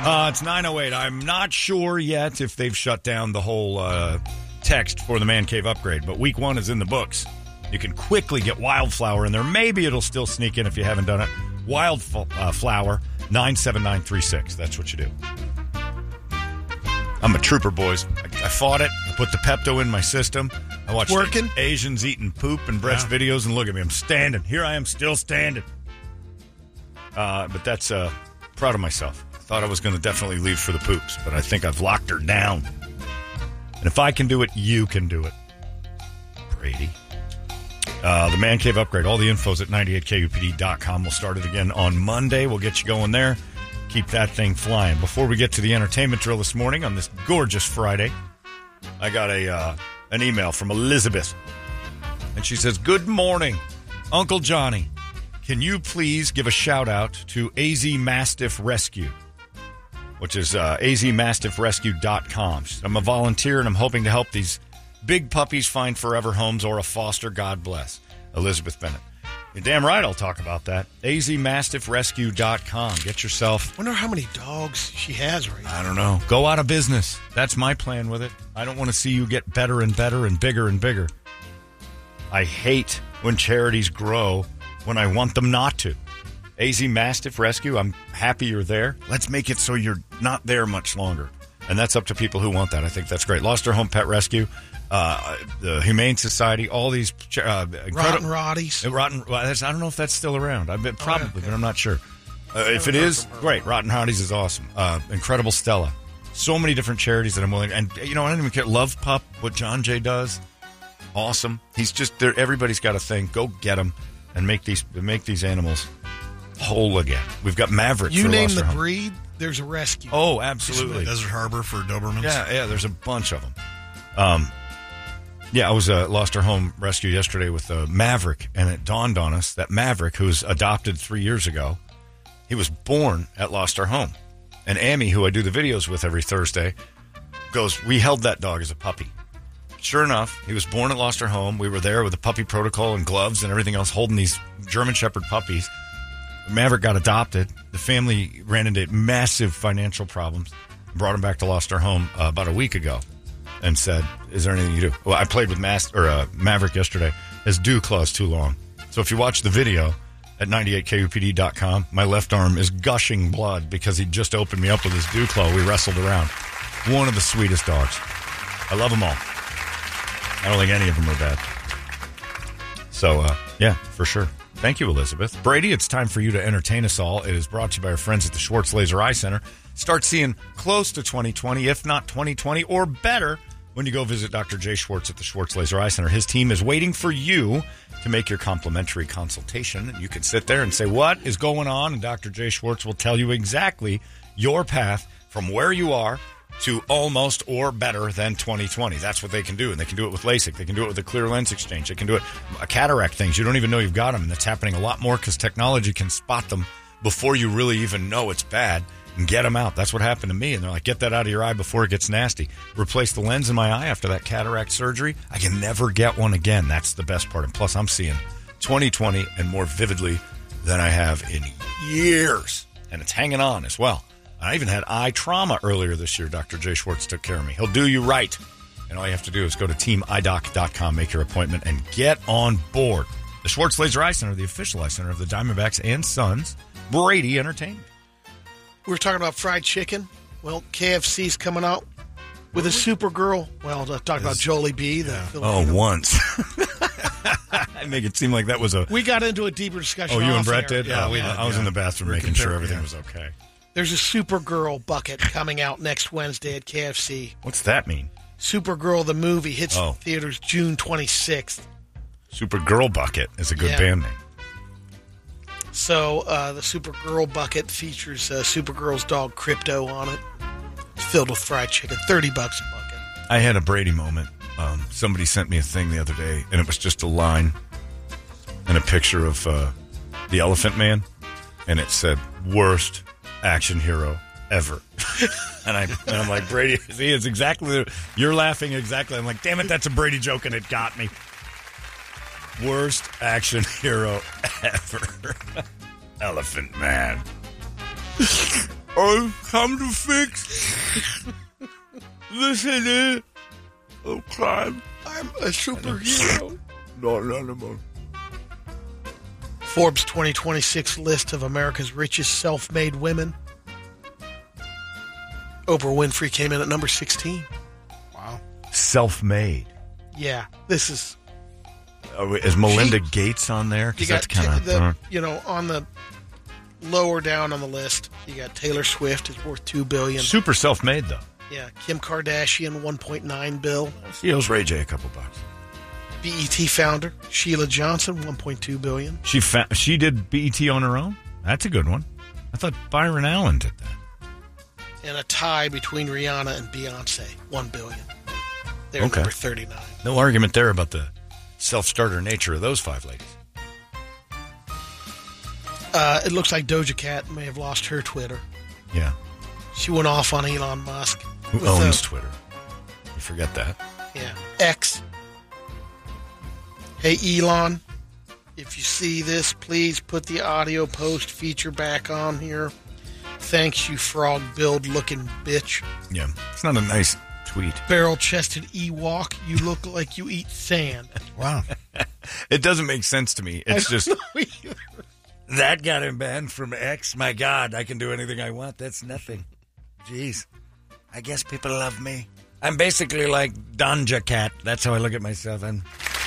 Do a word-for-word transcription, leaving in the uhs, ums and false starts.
Uh, it's nine oh eight. I'm not sure yet if they've shut down the whole uh, text for the Man Cave upgrade, but week one is in the books. You can quickly get Wildflower in there. Maybe it'll still sneak in if you haven't done it. Wildflower, nine seven nine three six. That's what you do. I'm a trooper, boys. I, I fought it. I put the Pepto in my system. I watched Working. Asians eating poop and breast yeah. videos, and look at me. I'm standing. Here I am, still standing. Uh, but that's uh, proud of myself. I thought I was going to definitely leave for the poops, but I think I've locked her down. And if I can do it, you can do it. Brady. Uh, the Man Cave upgrade. All the info's at ninety-eight K U P D dot com. We'll start it again on Monday. We'll get you going there. Keep that thing flying. Before we get to the entertainment drill this morning on this gorgeous Friday, I got a uh, an email from Elizabeth. And she says, good morning, Uncle Johnny. Can you please give a shout out to A Z Mastiff Rescue, which is uh, A Z mastiff rescue dot com. I'm a volunteer, and I'm hoping to help these big puppies find forever homes or a foster. God bless. Elizabeth Bennett. You're damn right I'll talk about that. A Z mastiff rescue dot com. Get yourself... Wonder how many dogs she has right now. I don't know. Go out of business. That's my plan with it. I don't want to see you get better and better and bigger and bigger. I hate when charities grow when I want them not to. A Z Mastiff Rescue, I'm happy you're there. Let's make it so you're not there much longer. And that's up to people who want that. I think that's great. Lost Her Home Pet Rescue, uh, the Humane Society, all these... Uh, incredible, Rotten Rotties. Rotten, well, I don't know if that's still around. I bet probably, oh, yeah, okay. But I'm not sure. Uh, if it is, great. Rotten Rotties is awesome. Uh, Incredible Stella. So many different charities that I'm willing... And, you know, I don't even care. Love Pup, what John Jay does. Awesome. He's just... there. Everybody's got a thing. Go get them and make these make these animals whole again. We've got Maverick. You for name Lost the Her Home. breed, there's a rescue. Oh, absolutely. Desert Harbor for Dobermans. Yeah, yeah, there's a bunch of them. Um, yeah, I was uh, Lost Her Home Rescue yesterday with uh, Maverick, and it dawned on us that Maverick, who was adopted three years ago, he was born at Lost Her Home. And Amy, who I do the videos with every Thursday, goes, we held that dog as a puppy. Sure enough, he was born at Lost Her Home. We were there with the puppy protocol and gloves and everything else, holding these German Shepherd puppies. Maverick got adopted. The family ran into massive financial problems. Brought him back to Lost Her Home uh, about a week ago and said, is there anything you do? Well, I played with Mas- or, uh, Maverick yesterday. His dew claw's too long. So if you watch the video at ninety-eight K U P D dot com, my left arm is gushing blood because he just opened me up with his dew claw. We wrestled around. One of the sweetest dogs. I love them all. I don't think any of them are bad. So, uh, yeah, for sure. Thank you, Elizabeth. Brady, it's time for you to entertain us all. It is brought to you by our friends at the Schwartz Laser Eye Center. Start seeing close to twenty twenty, if not twenty twenty, or better, when you go visit Doctor Jay Schwartz at the Schwartz Laser Eye Center. His team is waiting for you to make your complimentary consultation. And you can sit there and say, what is going on? And Doctor Jay Schwartz will tell you exactly your path from where you are to almost or better than twenty twenty. That's what they can do. And they can do it with LASIK. They can do it with the clear lens exchange. They can do it uh, cataract things. You don't even know you've got them. And that's happening a lot more because technology can spot them before you really even know it's bad and get them out. That's what happened to me. And they're like, get that out of your eye before it gets nasty. Replace the lens in my eye after that cataract surgery. I can never get one again. That's the best part. And plus, I'm seeing twenty twenty and more vividly than I have in years. And it's hanging on as well. I even had eye trauma earlier this year. Doctor Jay Schwartz took care of me. He'll do you right. And all you have to do is go to team eye doc dot com, make your appointment, and get on board. The Schwartz Laser Eye Center, the official eye center of the Diamondbacks and Sons. Brady Entertainment. We were talking about fried chicken. Well, K F C's coming out with a Supergirl. Well, I talked about Jolie B. The yeah. Filipino. Oh, once. I make it seem like that was a... We got into a deeper discussion. Oh, you off and Brett air. did? Yeah, oh, we I, did. I was yeah. in the bathroom We're making sure comparing, everything yeah. was okay. There's a Supergirl bucket coming out next Wednesday at K F C. What's that mean? Supergirl, the movie, hits oh. theaters June twenty-sixth. Supergirl Bucket is a good yeah. band name. So uh, the Supergirl bucket features uh, Supergirl's dog Crypto on it. It's filled with fried chicken. thirty bucks a bucket. I had a Brady moment. Um, somebody sent me a thing the other day, and it was just a line and a picture of uh, the Elephant Man, and it said, worst action hero ever. and, I, and I'm like, Brady, see, it's exactly, you're laughing exactly. I'm like, damn it, that's a Brady joke, and it got me. Worst action hero ever. Elephant Man. I've come to fix this and it. Oh, crime. I'm a superhero. Not anymore. Forbes twenty twenty-six list of America's richest self-made women. Oprah Winfrey came in at number sixteen. Wow. Self-made. Yeah, this is... Oh, is Melinda She- Gates on there? You Because got that's kind ta- of... the, uh, you know, on the lower down on the list, you got Taylor Swift is worth two billion dollars. super self-made, though. Yeah, Kim Kardashian, one point nine bill. She owes Ray J a couple bucks. B E T founder Sheila Johnson, one point two billion dollars. She fa- she did B E T on her own? That's a good one. I thought Byron Allen did that. And a tie between Rihanna and Beyonce, one billion dollars. They're Okay. number thirty-nine. No argument there about the self-starter nature of those five ladies. Uh, it looks like Doja Cat may have lost her Twitter. Yeah. She went off on Elon Musk. Who with, owns uh, Twitter? You forget that. Yeah, X. Hey, Elon, if you see this, please put the audio post feature back on here. Thanks, you frog-billed looking bitch. Yeah. It's not a nice tweet. Barrel-chested Ewok, you look like you eat sand. Wow. It doesn't make sense to me. It's just... Either. That got him banned from X. My God, I can do anything I want. That's nothing. Jeez. I guess people love me. I'm basically like Doja Cat. That's how I look at myself. I'm